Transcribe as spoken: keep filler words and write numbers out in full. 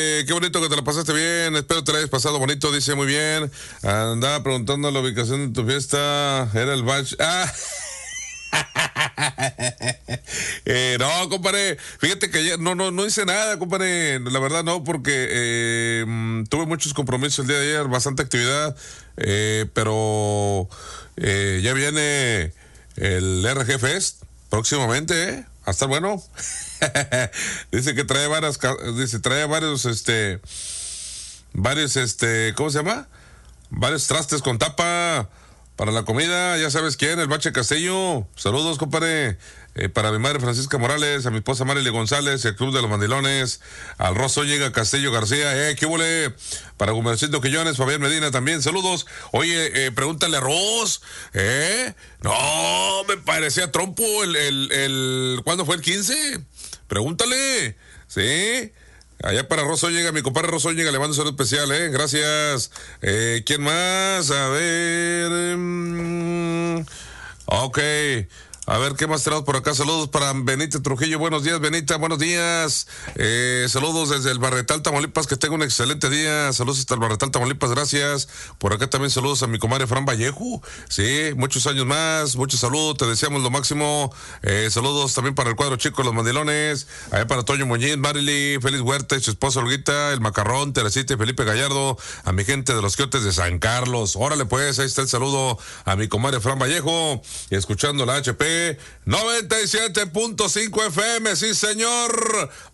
Eh, qué bonito que te la pasaste bien, espero te la hayas pasado bonito, dice muy bien. Andaba preguntando la ubicación de tu fiesta, era el batch. Ah. eh, no, compadre, fíjate que ayer no, no, no hice nada, compadre, la verdad no, porque eh, tuve muchos compromisos el día de ayer, bastante actividad, eh, pero eh, ya viene el R G Fest próximamente, ¿eh? Va a estar bueno. Dice que trae varias, dice, trae varios, este, varios, este, ¿cómo se llama? Varios trastes con tapa para la comida, ya sabes quién, el Bache Castillo. Saludos, compadre. Eh, para mi madre Francisca Morales, a mi esposa Marily González, el Club de los Mandilones, al Rosso Llega Castillo García, eh, qué huele, para Gumercito Quillones, Fabián Medina también, saludos. Oye, eh, pregúntale a Ross, eh, no, me parecía trompo el, el, el, ¿cuándo fue el quince? Pregúntale, sí. Allá para Rosso llega, mi compadre Rosso llega, le mando un saludo especial, eh, gracias. Eh, ¿quién más? A ver, um, ok. A ver, ¿qué más tenemos por acá? Saludos para Benita Trujillo. Buenos días, Benita. Buenos días. Eh, saludos desde el Barretal, Tamaulipas. Que tenga un excelente día. Saludos hasta el Barretal, Tamaulipas. Gracias. Por acá también saludos a mi comadre Fran Vallejo. Sí, muchos años más. Muchos saludos. Te deseamos lo máximo. Eh, saludos también para el cuadro chico, los Mandilones. Allá para Toño Muñiz, Marily, Félix Huerta y su esposa Olguita, el Macarrón, Teresita y Felipe Gallardo. A mi gente de los Quiotes de San Carlos. Órale, pues, ahí está el saludo a mi comadre Fran Vallejo. Y escuchando la H P noventa y siete punto cinco F M, sí señor.